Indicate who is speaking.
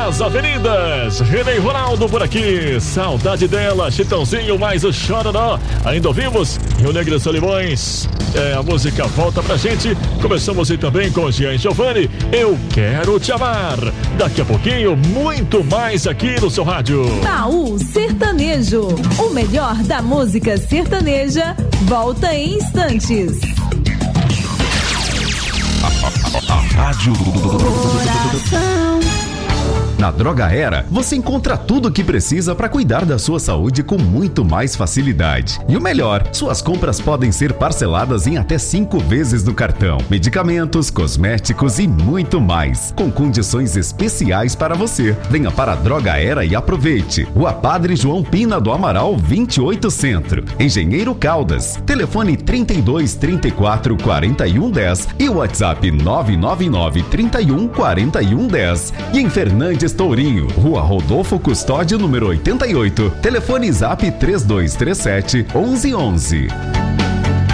Speaker 1: das avenidas. René Ronaldo por aqui, saudade dela, Chitãozinho mais o Chororó. Ainda ouvimos Rio Negro e Solimões. A música volta pra gente. Começamos aí também com Jean Giovanni, Eu Quero Te Amar. Daqui a pouquinho, muito mais aqui no seu rádio.
Speaker 2: Baú Sertanejo, o melhor da música sertaneja, volta em instantes.
Speaker 3: A rádio
Speaker 2: Coração.
Speaker 3: Na Droga Era, você encontra tudo o que precisa para cuidar da sua saúde com muito mais facilidade. E o melhor, suas compras podem ser parceladas em até 5 vezes no cartão. Medicamentos, cosméticos e muito mais, com condições especiais para você. Venha para a Droga Era e aproveite. Rua Padre João Pina do Amaral, 28 Centro. Engenheiro Caldas. Telefone 32 34 41 10 e WhatsApp 999 31 41 10. E em Fernandes Tourinho, Rua Rodolfo Custódio, número 88. Telefone Zap 3237 1111.